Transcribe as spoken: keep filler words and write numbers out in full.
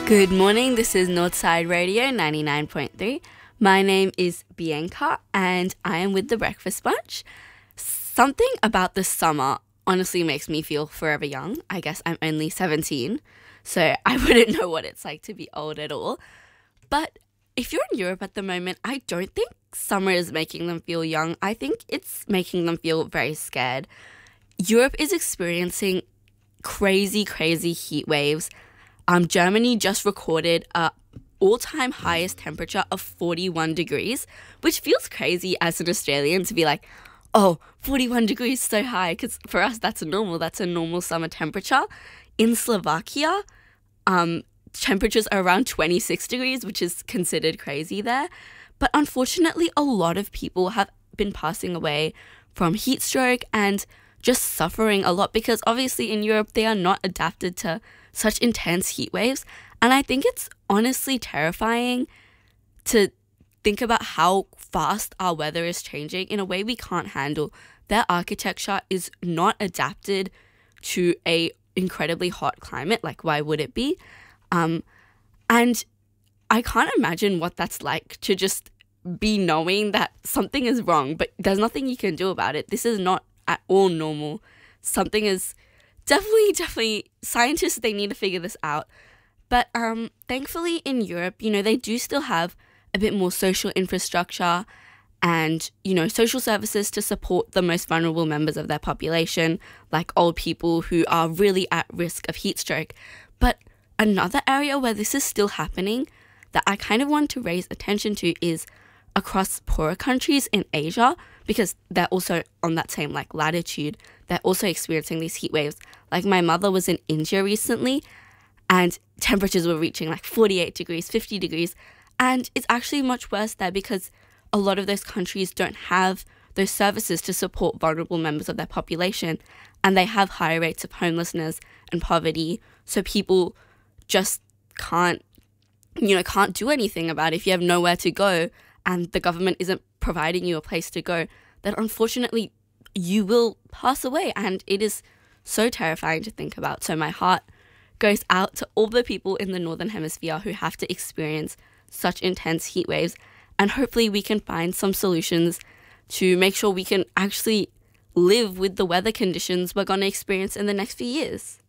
Good morning, this is Northside Radio ninety-nine point three. My name is Bianca and I am with the Breakfast Bunch. Something about the summer honestly makes me feel forever young. I guess I'm only seventeen, so I wouldn't know what it's like to be old at all. But if you're in Europe at the moment, I don't think summer is making them feel young. I think it's making them feel very scared. Europe is experiencing crazy, crazy heat waves. Um, Germany just recorded a all-time highest temperature of forty-one degrees, which feels crazy as an Australian to be like, oh, forty-one degrees, so high, because for us that's normal. That's a normal summer temperature. In Slovakia, um, temperatures are around twenty-six degrees, which is considered crazy there. But unfortunately, a lot of people have been passing away from heat stroke and just suffering a lot because obviously in Europe they are not adapted to such intense heat waves. And I think it's honestly terrifying to think about how fast our weather is changing in a way we can't handle. Their architecture is not adapted to a incredibly hot climate. Like, why would it be? Um, and I can't imagine what that's like to just be knowing that something is wrong, but there's nothing you can do about it. This is not at all normal. Something is definitely, definitely, scientists, they need to figure this out. But um, thankfully in Europe, you know, they do still have a bit more social infrastructure and, you know, social services to support the most vulnerable members of their population, like old people who are really at risk of heat stroke. But another area where this is still happening that I kind of want to raise attention to is across poorer countries in Asia, because they're also on that same like latitude. They're also experiencing these heat waves. Like, my mother was in India recently and temperatures were reaching like forty-eight degrees, fifty degrees. And it's actually much worse there because a lot of those countries don't have those services to support vulnerable members of their population. And they have higher rates of homelessness and poverty. So people just can't, you know, can't do anything about it if you have nowhere to go and the government isn't providing you a place to go, then unfortunately you will pass away. And it is so terrifying to think about. So my heart goes out to all the people in the Northern Hemisphere who have to experience such intense heat waves. And hopefully we can find some solutions to make sure we can actually live with the weather conditions we're going to experience in the next few years.